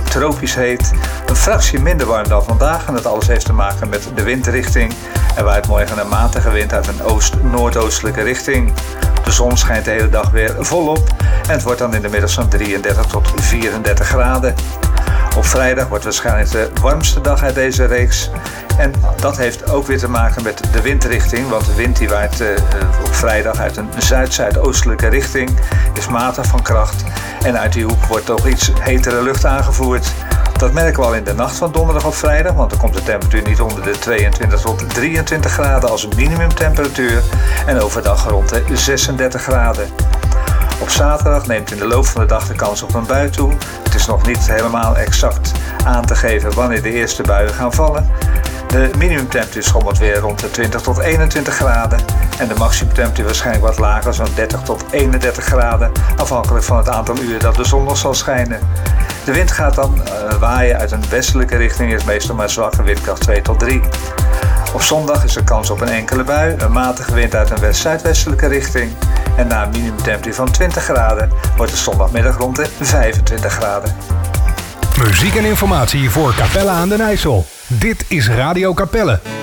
tropisch heet. Een fractie minder warm dan vandaag en dat alles heeft te maken met de windrichting. Er waait morgen een matige wind uit een oost-noordoostelijke richting. De zon schijnt de hele dag weer volop en het wordt dan in de middag zo'n 33 tot 34 graden. Op vrijdag wordt waarschijnlijk de warmste dag uit deze reeks. En dat heeft ook weer te maken met de windrichting. Want de wind die waait op vrijdag uit een zuid-zuidoostelijke richting. Is matig van kracht. En uit die hoek wordt toch iets hetere lucht aangevoerd. Dat merken we al in de nacht van donderdag op vrijdag. Want dan komt de temperatuur niet onder de 22 tot 23 graden als minimumtemperatuur. En overdag rond de 36 graden. Op zaterdag neemt in de loop van de dag de kans op een bui toe. Het is nog niet helemaal exact aan te geven wanneer de eerste buien gaan vallen. De minimumtemperatuur schommelt weer rond de 20 tot 21 graden. En de maximumtemperatuur waarschijnlijk wat lager, zo'n 30 tot 31 graden. Afhankelijk van het aantal uren dat de zon nog zal schijnen. De wind gaat dan waaien uit een westelijke richting. Is meestal maar zwakke windkracht 2 tot 3. Op zondag is er kans op een enkele bui. Een matige wind uit een west-zuidwestelijke richting. En na een minimumtemperatuur van 20 graden wordt de zondagmiddag rond de 25 graden. Muziek en informatie voor Capelle aan den IJssel. Dit is Radio Capelle.